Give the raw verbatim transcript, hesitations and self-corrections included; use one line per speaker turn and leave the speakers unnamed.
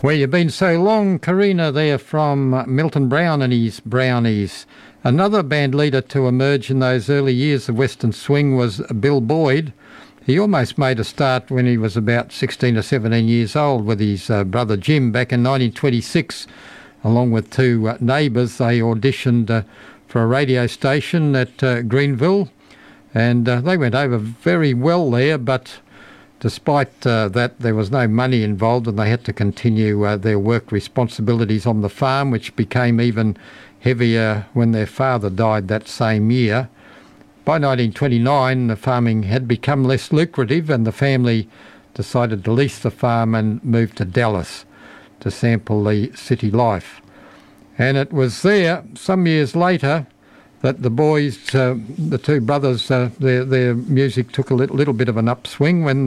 Where you been so long, Karina there from Milton Brown and his Brownies. Another band leader to emerge in those early years of Western swing was Bill Boyd. He almost made a start when he was about sixteen or seventeen years old with his uh, brother Jim back in nineteen twenty-six. Along with two uh, neighbours, they auditioned uh, for a radio station at uh, Greenville, and uh, they went over very well there, but despite uh, that, there was no money involved and they had to continue uh, their work responsibilities on the farm, which became even heavier when their father died that same year. By nineteen twenty-nine, the farming had become less lucrative and the family decided to lease the farm and move to Dallas to sample the city life. And it was there, some years later, that the boys, uh, the two brothers, uh, their, their music took a little, little bit of an upswing when